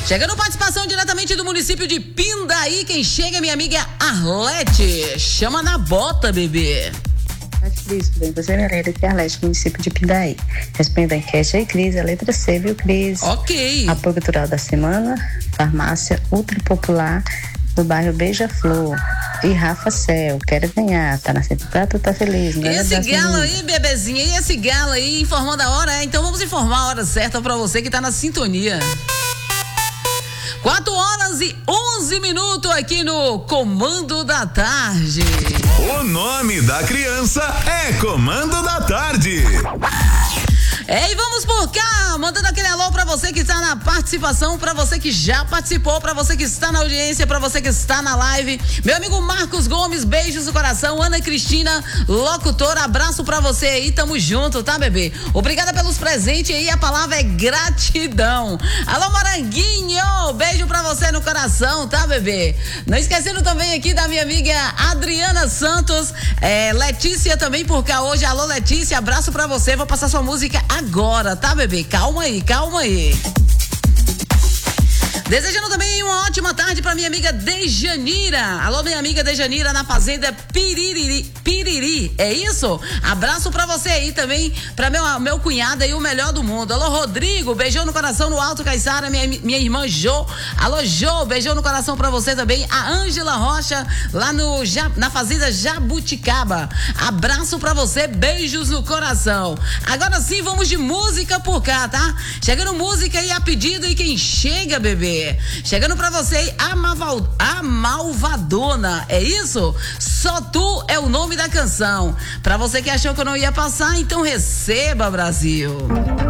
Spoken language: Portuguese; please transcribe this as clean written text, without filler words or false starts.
Chegando participação diretamente do município de Pindaí, quem chega é minha amiga Arlete. Chama na bota, bebê. Cris, você é aqui Arlete, município de Pindaí. Responde a enquete aí, Cris, a letra C, viu, Cris? Ok. Apoio cultural da semana, farmácia ultra popular do bairro Beija-Flor. E Rafa Cel, quero ganhar, tá na central, tu tá feliz, né? E esse galo aí, bebezinha, e esse galo aí informando a hora, então vamos informar a hora certa pra você que tá na sintonia. 4h11 aqui no Comando da Tarde. O nome da criança é Comando da Tarde. E vamos por cá, mandando aquele alô pra você que está na participação, pra você que já participou, pra você que está na audiência, pra você que está na live. Meu amigo Marcos Gomes, beijos no coração. Ana Cristina, locutora, abraço pra você aí, tamo junto, tá, bebê? Obrigada pelos presentes aí, a palavra é gratidão. Alô, Moranguinho, beijo pra você no coração, tá, bebê? Não esquecendo também aqui da minha amiga Adriana Santos, Letícia também por cá hoje. Alô, Letícia, abraço pra você, vou passar sua música agora, tá, bebê? Calma aí, calma aí. Desejando também uma ótima tarde pra minha amiga Dejanira. Alô, minha amiga Dejanira na fazenda Piriri, é isso? Abraço pra você aí também, pra meu cunhado aí, o melhor do mundo. Alô, Rodrigo, beijão no coração no Alto Caiçara, minha irmã Jo. Alô, Jo, beijão no coração pra você também. A Ângela Rocha, lá na fazenda Jabuticaba. Abraço pra você, beijos no coração. Agora sim, vamos de música por cá, tá? Chegando música aí a pedido e quem chega, bebê? Chegando pra você aí, a Malvadona, é isso? Só Tu é o nome da canção. Pra você que achou que eu não ia passar, então receba, Brasil.